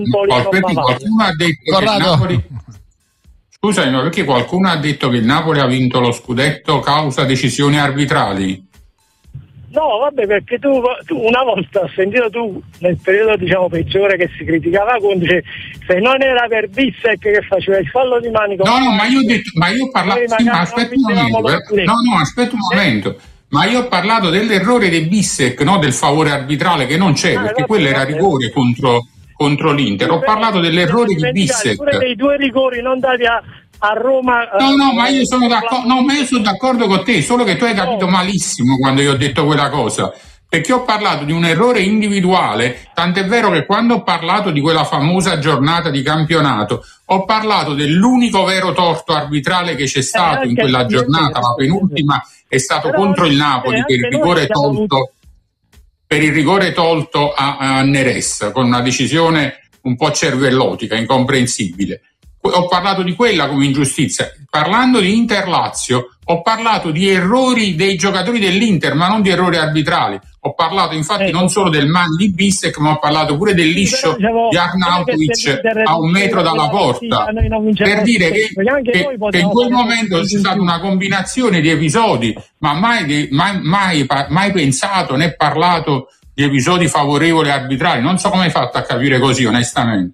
perché qualcuno ha detto che il Napoli... Scusami, ma perché qualcuno ha detto che il Napoli ha vinto lo scudetto causa decisioni arbitrali? No, vabbè, perché tu una volta ho sentito tu nel periodo peggiore che si criticava Conte, se non era per Bissek che faceva il fallo di manico. No, ma io ho parlato. Sì, ma aspetta un momento. Aspetta un momento. Ma io ho parlato dell'errore di Bissek, no del favore arbitrale che non c'è, perché quello era rigore contro l'Inter. Ho parlato dell'errore di Bissek. Pure dei 2 rigori non dati a Roma. No, ma io sono d'accordo. No, ma io sono d'accordo con te, solo che tu hai capito malissimo quando io ho detto quella cosa. Perché ho parlato di un errore individuale, tant'è vero che quando ho parlato di quella famosa giornata di campionato, ho parlato dell'unico vero torto arbitrale che c'è stato in quella giornata, la penultima, è stato contro il Napoli per il rigore tolto a Neres, con una decisione un po' cervellotica, incomprensibile. Ho parlato di quella come ingiustizia. Parlando di Inter-Lazio, ho parlato di errori dei giocatori dell'Inter, ma non di errori arbitrali. Ho parlato infatti non solo del man di Bissek, ma ho parlato pure del liscio di Arnautovic a 1 metro dalla porta, per dire che in quel momento c'è stata una combinazione di episodi, ma mai pensato né parlato di episodi favorevoli arbitrali. Non so come hai fatto a capire così, onestamente.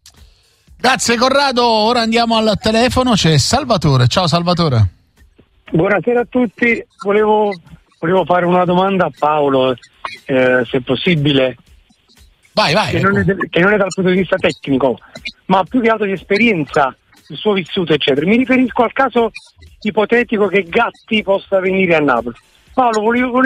Grazie Corrado, ora andiamo al telefono, c'è Salvatore. Ciao Salvatore. Buonasera a tutti, volevo fare una domanda a Paolo, se possibile. Vai. Che non è dal punto di vista tecnico, ma più che altro di esperienza, il suo vissuto eccetera. Mi riferisco al caso ipotetico che Gatti possa venire a Napoli. Paolo,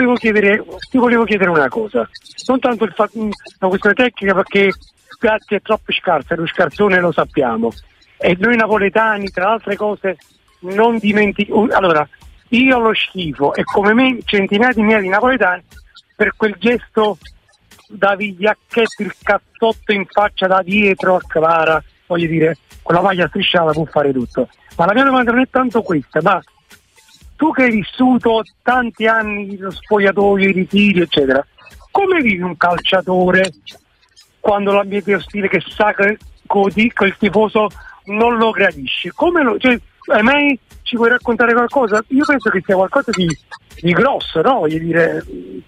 ti volevo chiedere una cosa, non tanto una questione tecnica, perché Gatti è troppo scarso, è uno scarsone, lo sappiamo, e noi napoletani tra altre cose non dimentichiamo. Allora, io ho lo schifo, e come me centinaia di migliaia di napoletani, per quel gesto da vigliacchetto, il cazzotto in faccia da dietro a Cavara, voglio dire, con la maglia strisciata può fare tutto. Ma la mia domanda non è tanto questa, ma tu che hai vissuto tanti anni lo spogliatoio, i ritiri eccetera, come vivi un calciatore quando l'ambiente è ostile, che sa che il tifoso non lo gradisce? Mai ci puoi raccontare qualcosa? Io penso che sia qualcosa di grosso, no? Voglio dire,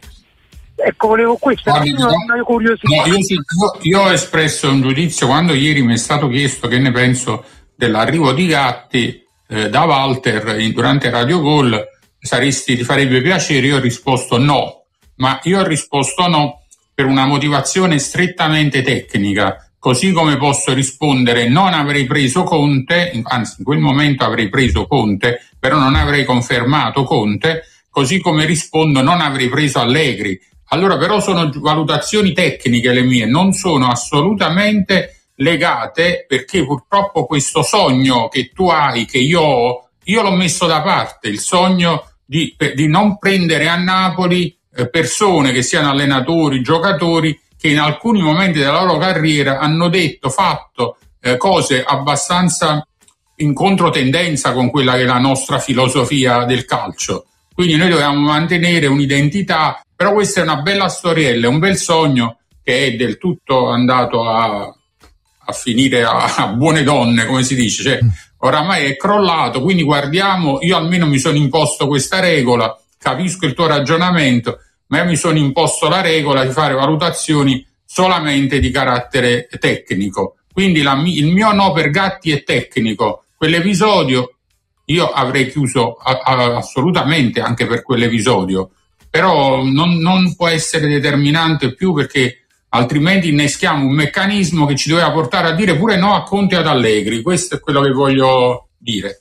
ecco, volevo questo. Una curiosità. Io ho espresso un giudizio quando ieri mi è stato chiesto che ne penso dell'arrivo di Gatti da Walter durante Radio Gol. Ti farebbe piacere? Io ho risposto no, ma io ho risposto no per una motivazione strettamente tecnica, così come posso rispondere non avrei preso Conte, anzi in quel momento avrei preso Conte, però non avrei confermato Conte, così come rispondo non avrei preso Allegri. Allora però sono valutazioni tecniche le mie, non sono assolutamente legate, perché purtroppo questo sogno che tu hai, che io l'ho messo da parte, il sogno di non prendere a Napoli persone che siano allenatori, giocatori che in alcuni momenti della loro carriera hanno fatto cose abbastanza in controtendenza con quella che è la nostra filosofia del calcio. Quindi noi dobbiamo mantenere un'identità, però questa è una bella storiella, un bel sogno che è del tutto andato a finire a buone donne, come si dice, cioè oramai è crollato. Quindi guardiamo, io almeno mi sono imposto questa regola, capisco il tuo ragionamento, ma io mi sono imposto la regola di fare valutazioni solamente di carattere tecnico. Quindi il mio no per Gatti è tecnico. Quell'episodio io avrei chiuso assolutamente anche per quell'episodio, però non può essere determinante più, perché altrimenti inneschiamo un meccanismo che ci doveva portare a dire pure no a Conte e ad Allegri. Questo è quello che voglio dire.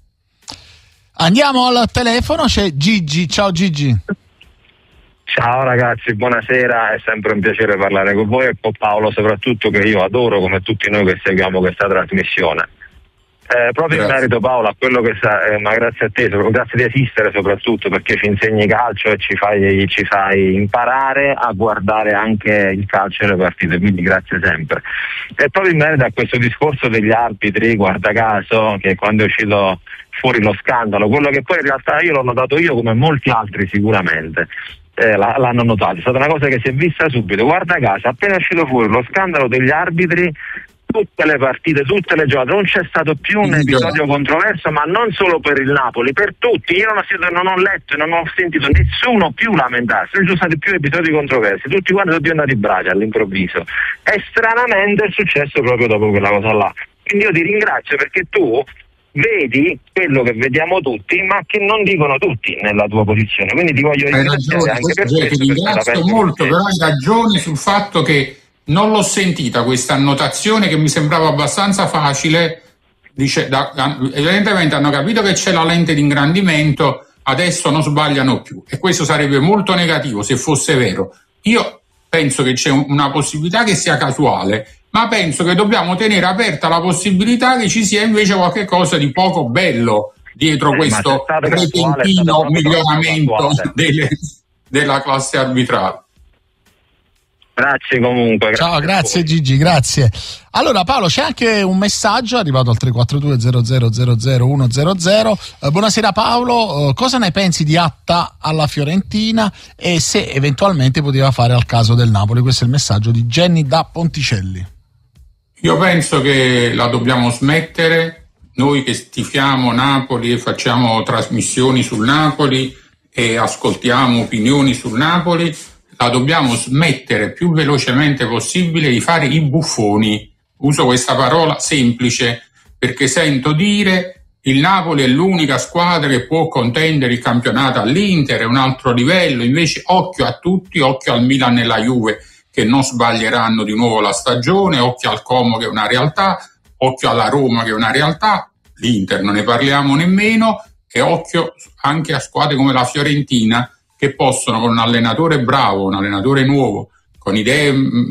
Andiamo al telefono, c'è Gigi. Ciao Gigi. Ciao ragazzi, buonasera, è sempre un piacere parlare con voi e con Paolo soprattutto, che io adoro, come tutti noi che seguiamo questa trasmissione. Proprio in merito, Paolo, a quello che ma grazie a te, grazie di esistere soprattutto, perché ci insegni calcio e ci fai imparare a guardare anche il calcio e le partite, quindi grazie sempre. E proprio in merito a questo discorso degli arbitri, guarda caso, che quando è uscito fuori lo scandalo, quello che poi in realtà io l'ho notato io come molti altri sicuramente, l'hanno notato. È stata una cosa che si è vista subito. Guarda caso, appena è uscito fuori lo scandalo degli arbitri, tutte le partite, tutte le giornate, non c'è stato più un episodio controverso, ma non solo per il Napoli, per tutti. Io non ho letto e non ho sentito nessuno più lamentarsi, non ci sono stati più episodi controversi, tutti quanti sono diventati bravi all'improvviso, e stranamente è successo proprio dopo quella cosa là. Quindi io ti ringrazio, perché tu vedi quello che vediamo tutti, ma che non dicono tutti nella tua posizione, quindi ti voglio ringraziare anche per questo. Ti ringrazio molto, però hai ragione sul fatto che non l'ho sentita questa annotazione, che mi sembrava abbastanza facile. Evidentemente hanno capito che c'è la lente di ingrandimento, adesso non sbagliano più, e questo sarebbe molto negativo se fosse vero. Io penso che c'è una possibilità che sia casuale, ma penso che dobbiamo tenere aperta la possibilità che ci sia invece qualche cosa di poco bello dietro questo repentino miglioramento della classe arbitrale. Grazie comunque. Ciao, grazie Gigi, grazie. Allora Paolo, c'è anche un messaggio arrivato al 342 0000 100. Buonasera Paolo, cosa ne pensi di Atta alla Fiorentina e se eventualmente poteva fare al caso del Napoli? Questo è il messaggio di Jenny da Ponticelli. Io penso che la dobbiamo smettere, noi che tifiamo Napoli e facciamo trasmissioni sul Napoli e ascoltiamo opinioni sul Napoli, la dobbiamo smettere più velocemente possibile di fare i buffoni. Uso questa parola semplice perché sento dire il Napoli è l'unica squadra che può contendere il campionato all'Inter, è un altro livello, invece occhio a tutti, occhio al Milan e alla Juve che non sbaglieranno di nuovo la stagione, occhio al Como che è una realtà, occhio alla Roma che è una realtà, l'Inter non ne parliamo nemmeno, e occhio anche a squadre come la Fiorentina, che possono, con un allenatore bravo, un allenatore nuovo, con idee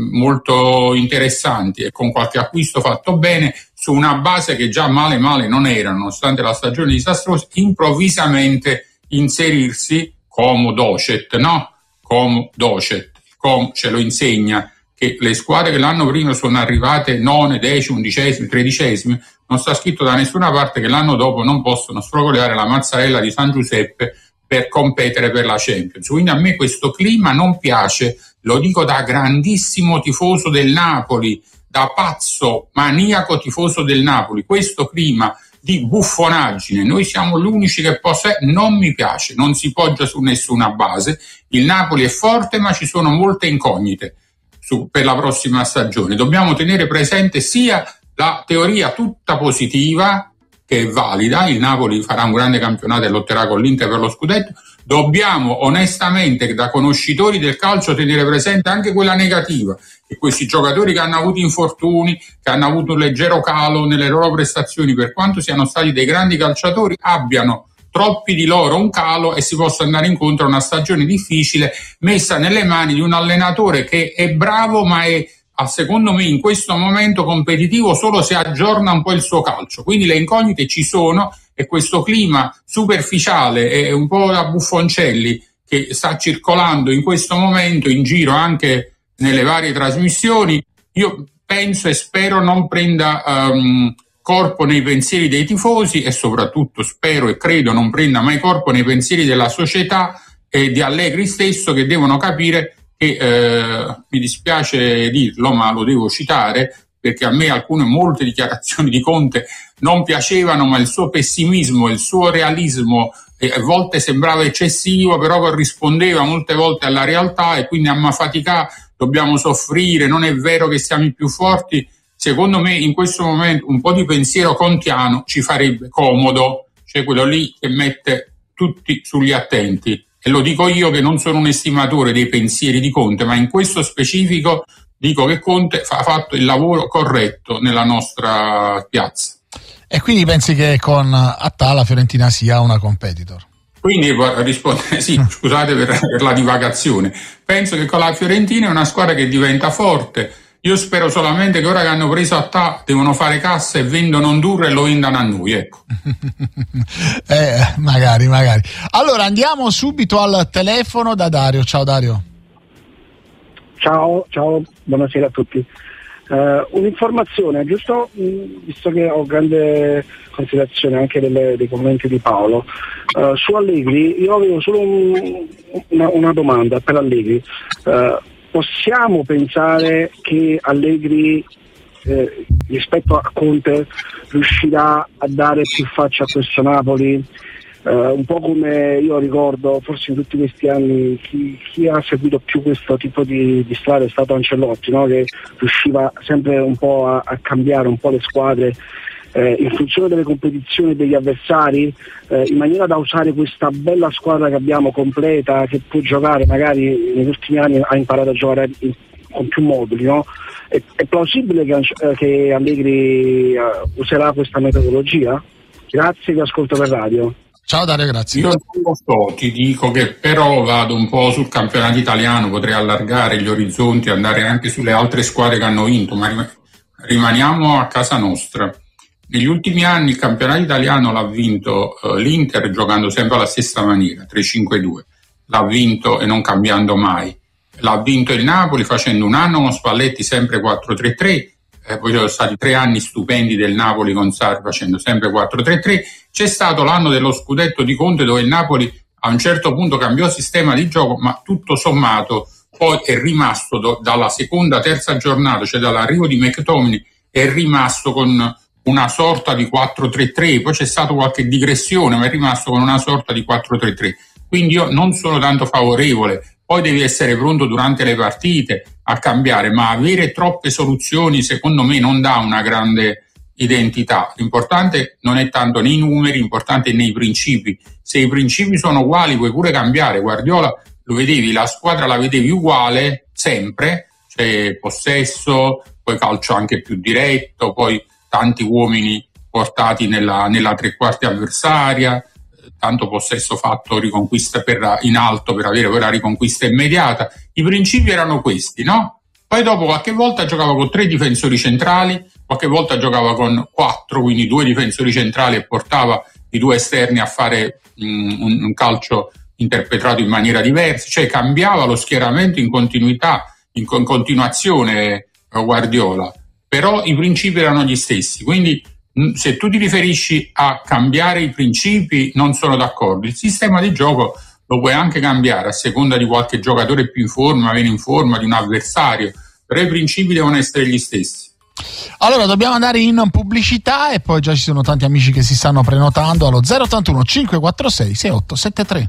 molto interessanti e con qualche acquisto fatto bene, su una base che già male non era, nonostante la stagione disastrosa, improvvisamente inserirsi Como Docet, no? Como Docet. Como ce lo insegna, che le squadre che l'anno prima sono arrivate 9, 10, 11, 13, non sta scritto da nessuna parte che l'anno dopo non possono sfrogolare la mazzarella di San Giuseppe per competere per la Champions. Quindi a me questo clima non piace, lo dico da grandissimo tifoso del Napoli, da pazzo, maniaco tifoso del Napoli. Questo clima di buffonaggine, noi siamo gli unici che non mi piace, non si poggia su nessuna base. Il Napoli è forte, ma ci sono molte incognite per la prossima stagione. Dobbiamo tenere presente sia la teoria tutta positiva, che è valida, il Napoli farà un grande campionato e lotterà con l'Inter per lo scudetto. Dobbiamo onestamente, da conoscitori del calcio, tenere presente anche quella negativa, che questi giocatori che hanno avuto infortuni, che hanno avuto un leggero calo nelle loro prestazioni, per quanto siano stati dei grandi calciatori, abbiano troppi di loro un calo e si possa andare incontro a una stagione difficile messa nelle mani di un allenatore che è bravo, ma è, secondo me, in questo momento competitivo solo se aggiorna un po' il suo calcio. Quindi le incognite ci sono, e questo clima superficiale e un po' da buffoncelli che sta circolando in questo momento in giro anche nelle varie trasmissioni, io penso e spero non prenda corpo nei pensieri dei tifosi, e soprattutto spero e credo non prenda mai corpo nei pensieri della società e di Allegri stesso, che devono capire che, mi dispiace dirlo ma lo devo citare, perché a me molte dichiarazioni di Conte non piacevano, ma il suo pessimismo, il suo realismo a volte sembrava eccessivo, però corrispondeva molte volte alla realtà, e quindi a fatica dobbiamo soffrire, non è vero che siamo i più forti. Secondo me in questo momento un po' di pensiero contiano ci farebbe comodo, cioè quello lì che mette tutti sugli attenti. E lo dico io che non sono un estimatore dei pensieri di Conte, ma in questo specifico dico che Conte ha fatto il lavoro corretto nella nostra piazza. E quindi pensi che con Atta la Fiorentina sia una competitor? Quindi risponde sì, scusate per la divagazione. Penso che con la Fiorentina è una squadra che diventa forte. Io spero solamente che ora che hanno preso Atta devono fare cassa e vendono Ondurra e lo vendano a noi, ecco. Magari. Allora andiamo subito al telefono da Dario. Ciao Dario. Ciao, buonasera a tutti. Un'informazione, giusto, visto che ho grande considerazione anche dei commenti di Paolo, su Allegri io avevo solo una domanda per Allegri. Possiamo pensare che Allegri rispetto a Conte riuscirà a dare più faccia a questo Napoli? Un po' come io ricordo, forse in tutti questi anni chi ha seguito più questo tipo di strada è stato Ancelotti, no? Che riusciva sempre un po' a cambiare un po' le squadre in funzione delle competizioni e degli avversari, in maniera da usare questa bella squadra che abbiamo completa, che può giocare, magari negli ultimi anni ha imparato a giocare con più moduli, no? È plausibile che Allegri userà questa metodologia? Grazie, vi ascolto per radio. Ciao Dario, grazie. Io non lo so, ti dico che però vado un po' sul campionato italiano, potrei allargare gli orizzonti, andare anche sulle altre squadre che hanno vinto, ma rimaniamo a casa nostra. Negli ultimi anni il campionato italiano l'ha vinto l'Inter giocando sempre alla stessa maniera, 3-5-2, l'ha vinto e non cambiando mai. L'ha vinto il Napoli facendo un anno con Spalletti sempre 4-3-3, poi ci sono stati 3 anni stupendi del Napoli con Sarri facendo sempre 4-3-3. C'è stato l'anno dello scudetto di Conte dove il Napoli a un certo punto cambiò sistema di gioco, ma tutto sommato poi è rimasto dalla seconda, terza giornata, cioè dall'arrivo di McTominay, è rimasto con una sorta di 4-3-3, poi c'è stata qualche digressione, ma è rimasto con una sorta di 4-3-3. Quindi io non sono tanto favorevole. Poi devi essere pronto durante le partite a cambiare, ma avere troppe soluzioni secondo me non dà una grande identità. L'importante non è tanto nei numeri, l'importante è nei principi. Se i principi sono uguali puoi pure cambiare. Guardiola lo vedevi, la squadra la vedevi uguale sempre, cioè possesso, poi calcio anche più diretto, poi tanti uomini portati nella tre quarti avversaria, tanto possesso fatto, riconquista in alto per avere poi la riconquista immediata. I principi erano questi, no? Poi dopo qualche volta giocava con 3 difensori centrali, qualche volta giocava con 4, quindi 2 difensori centrali e portava i 2 esterni a fare un calcio interpretato in maniera diversa, cioè cambiava lo schieramento in continuità, in continuazione Guardiola, però i principi erano gli stessi, quindi se tu ti riferisci a cambiare i principi non sono d'accordo. Il sistema di gioco lo puoi anche cambiare a seconda di qualche giocatore più in forma, meno in forma, di un avversario, però i principi devono essere gli stessi. Allora dobbiamo andare in pubblicità e poi già ci sono tanti amici che si stanno prenotando allo 081 546 6873.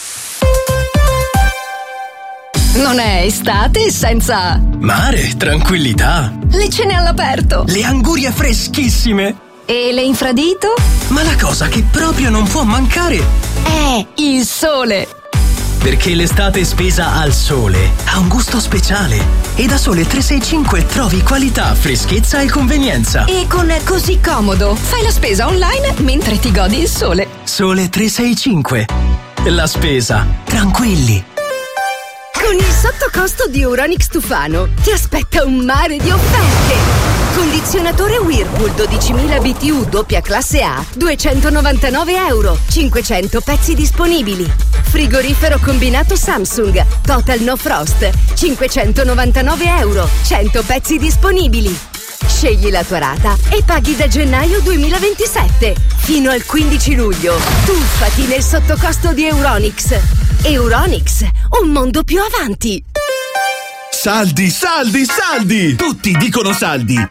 Non è estate senza mare, tranquillità, le cene all'aperto, le angurie freschissime e le infradito? Ma la cosa che proprio non può mancare è il sole. Perché l'estate spesa al sole ha un gusto speciale e da Sole 365 trovi qualità, freschezza e convenienza. E con Così Comodo fai la spesa online mentre ti godi il sole. Sole 365, la spesa tranquilli. Con il sottocosto di Euronics Tufano ti aspetta un mare di offerte. Condizionatore Whirlpool 12.000 BTU doppia classe A, €299, 500 pezzi disponibili. Frigorifero combinato Samsung Total No Frost, €599, 100 pezzi disponibili. Scegli la tua rata e paghi da gennaio 2027. Fino al 15 luglio. Tuffati nel sottocosto di Euronics. Euronics, un mondo più avanti. Saldi, saldi, saldi! Tutti dicono saldi!